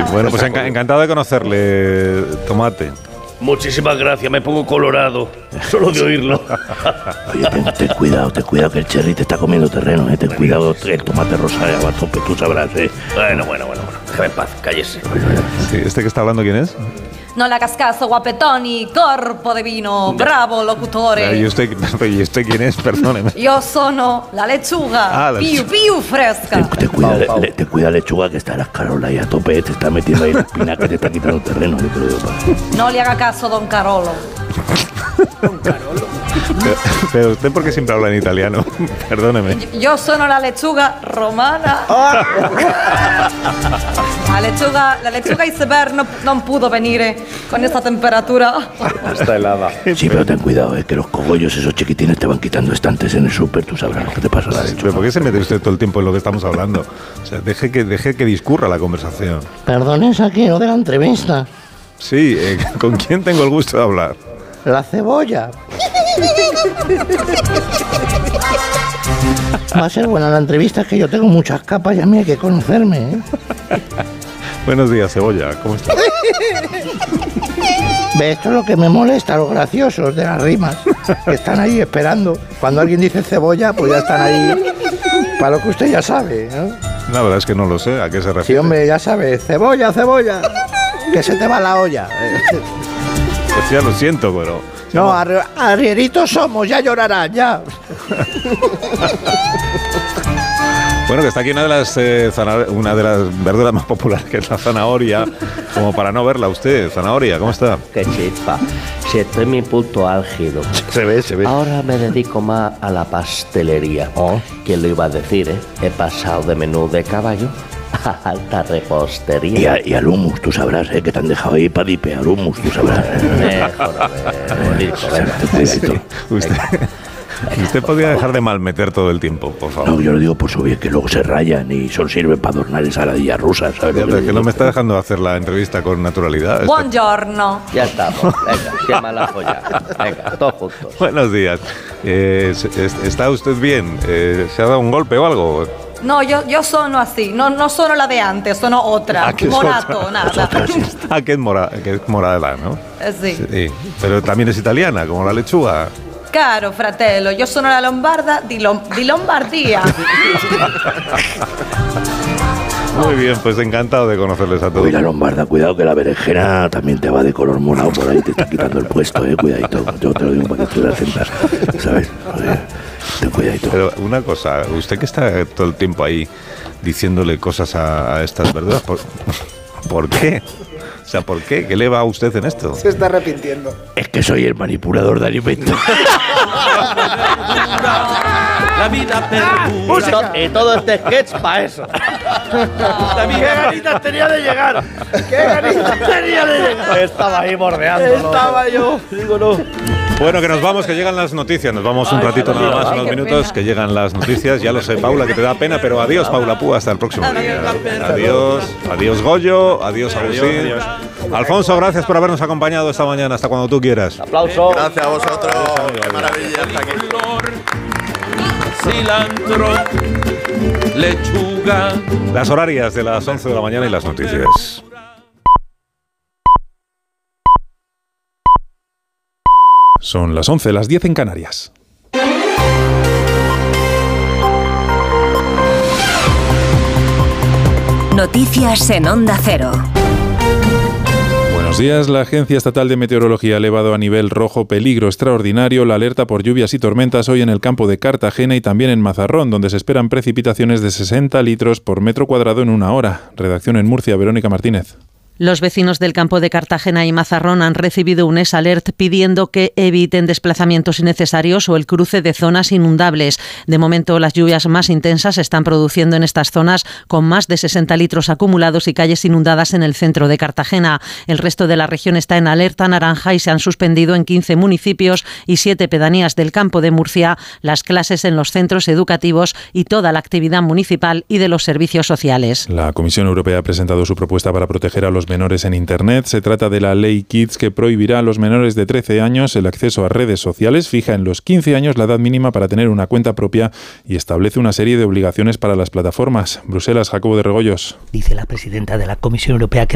Bueno, pues encantado de conocerle, Tomate. Muchísimas gracias, me pongo colorado solo de oírlo. Oye, ten cuidado que el Cherry te está comiendo terreno, ten cuidado, el tomate rosa va a tope, tú sabrás, Bueno, déjame en paz, cállese. Sí, ¿este que está hablando quién es? No le hagas caso, guapetoni, corpo de vino, bravo, locutore. ¿Y usted quién es? Perdóneme. Yo sono la lechuga, piu fresca. Ten cuida lechuga, que está la escarola ahí a tope, te está metiendo ahí la espinaca, te está quitando terreno, yo te lo digo. No le haga caso, don Carolo. ¿Don Carolo? Pero usted, ¿por qué siempre habla en italiano? Perdóneme. Yo sono la lechuga romana. La lechuga iceberg no pudo venir con esta temperatura. Está helada. Sí, pero ten cuidado, que los cogollos esos chiquitines te van quitando estantes en el súper, tú sabrás lo que te pasa a la lechuga. ¿Pero por qué se mete usted todo el tiempo en lo que estamos hablando? O sea, deje que discurra la conversación. Perdón, es aquí, lo de la entrevista. Sí, ¿con quién tengo el gusto de hablar? La cebolla. Va a ser buena la entrevista, es que yo tengo muchas capas y a mí hay que conocerme, Buenos días, Cebolla, ¿cómo estás? Ve, esto es lo que me molesta, los graciosos de las rimas, que están ahí esperando. Cuando alguien dice cebolla, pues ya están ahí, para lo que usted ya sabe, ¿no? La verdad es que no lo sé, ¿a qué se refiere? Sí, hombre, ya sabe, cebolla, que se te va la olla. Pues ya lo siento, pero... No, arrieritos somos, ya llorarán, ya. Bueno, que está aquí una de las verduras más populares, que es la zanahoria, como para no verla usted. Zanahoria, ¿cómo está? Qué chispa. Si estoy en mi punto álgido. Se ve. Ahora me dedico más a la pastelería. ¿Quién lo iba a decir, He pasado de menú de caballo a alta repostería. Y al hummus, tú sabrás, que te han dejado ahí para dipear hummus, tú sabrás. Usted podría dejar de malmeter todo el tiempo, por favor. No, yo lo digo por su bien, que luego se rayan y solo sirven para adornar ensaladillas rusas, ¿sabes? Pero que no me está dejando hacer la entrevista con naturalidad. Buongiorno. Ya estamos. Venga, qué mala folla. Venga, todos juntos. Buenos días. ¿Está usted bien? ¿Se ha dado un golpe o algo? No, yo sono así, no sono la de antes, sono otra. Morato, nada. Que es morada, ¿no? Sí. Pero también es italiana, como la lechuga. Caro fratello, yo sono la lombarda di Lombardía. Muy bien, pues encantado de conocerles a todos. Uy, la lombarda, cuidado que la berenjena también te va de color morado por ahí, te está quitando el puesto, cuidadito. Yo te lo digo para que tú la sientas, ¿sabes? Ten cuidadito. Pero una cosa, usted que está todo el tiempo ahí diciéndole cosas a estas verduras, ¿por qué? O sea, ¿por qué? ¿Qué le va a usted en esto? Se está arrepintiendo. Es que soy el manipulador de alimentos. La vida perdura. Y todo este sketch para eso. ¡Qué ganitas tenía de llegar! Estaba ahí bordeando. Estaba yo. Digo, no. Bueno, que nos vamos, que llegan las noticias. Nos vamos un ratito nada más, unos minutos, pena. Que llegan las noticias. Ya lo sé, Paula, que te da pena, pero adiós, Paula Púa, hasta el próximo día. Adiós, Goyo, adiós, Agustín. Alfonso, gracias por habernos acompañado esta mañana, hasta cuando tú quieras. Aplauso. Gracias a vosotros. Qué maravilla estar aquí. Cilantro, lechuga. Las horarias de las 11 de la mañana y las noticias. Son las 11, las 10 en Canarias. Noticias en Onda Cero. Buenos días. La Agencia Estatal de Meteorología ha elevado a nivel rojo peligro extraordinario la alerta por lluvias y tormentas hoy en el campo de Cartagena y también en Mazarrón, donde se esperan precipitaciones de 60 litros por metro cuadrado en una hora. Redacción en Murcia, Verónica Martínez. Los vecinos del campo de Cartagena y Mazarrón han recibido un alert pidiendo que eviten desplazamientos innecesarios o el cruce de zonas inundables. De momento, las lluvias más intensas se están produciendo en estas zonas con más de 60 litros acumulados y calles inundadas en el centro de Cartagena. El resto de la región está en alerta naranja y se han suspendido en 15 municipios y 7 pedanías del campo de Murcia las clases en los centros educativos y toda la actividad municipal y de los servicios sociales. La Comisión Europea ha presentado su propuesta para proteger a los menores en Internet. Se trata de la Ley Kids, que prohibirá a los menores de 13 años el acceso a redes sociales, fija en los 15 años la edad mínima para tener una cuenta propia y establece una serie de obligaciones para las plataformas. Bruselas, Jacobo de Regoyos. Dice la presidenta de la Comisión Europea que